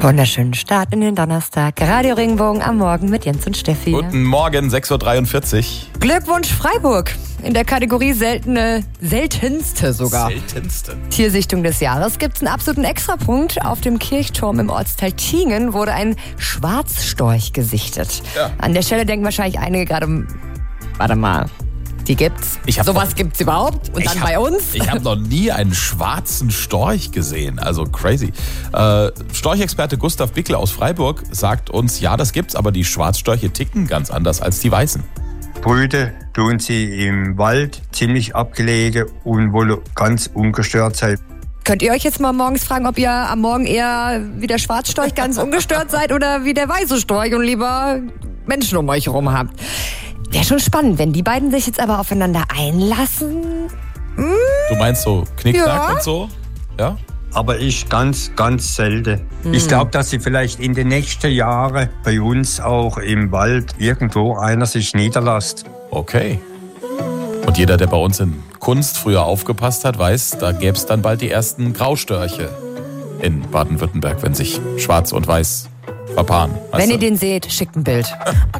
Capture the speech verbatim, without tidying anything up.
Wunderschönen Start in den Donnerstag. Radio Regenbogen am Morgen mit Jens und Steffi. Guten Morgen, sechs Uhr dreiundvierzig. Glückwunsch Freiburg. In der Kategorie seltene, seltenste sogar. Seltenste. Tiersichtung des Jahres gibt's einen absoluten Extrapunkt. Auf dem Kirchturm im Ortsteil Tiengen wurde ein Schwarzstorch gesichtet. Ja. An der Stelle denken wahrscheinlich einige gerade, warte mal, die gibt's? Ich hab Sowas noch, gibt's überhaupt? Und dann hab, bei uns? Ich habe noch nie einen schwarzen Storch gesehen. Also crazy. Äh, Storchexperte Gustav Bickel aus Freiburg sagt uns, ja, das gibt's, aber die Schwarzstörche ticken ganz anders als die Weißen. Brüte tun sie im Wald, ziemlich abgelegen und wohl ganz ungestört sein. Könnt ihr euch jetzt mal morgens fragen, ob ihr am Morgen eher wie der Schwarzstorch ganz ungestört seid oder wie der weiße Storch und lieber Menschen um euch herum habt? Wäre schon spannend, wenn die beiden sich jetzt aber aufeinander einlassen. Hm? Du meinst so Knickknack Ja. und so? Ja? Aber ich ganz, ganz selten. Hm. Ich glaube, dass sie vielleicht in den nächsten Jahren bei uns auch im Wald irgendwo einer sich niederlässt. Okay. Und jeder, der bei uns in Kunst früher aufgepasst hat, weiß, da gäbe es dann bald die ersten Graustörche in Baden-Württemberg, wenn sich Schwarz und Weiß verpaaren. Weißt Wenn du? ihr den seht, schickt ein Bild. Okay.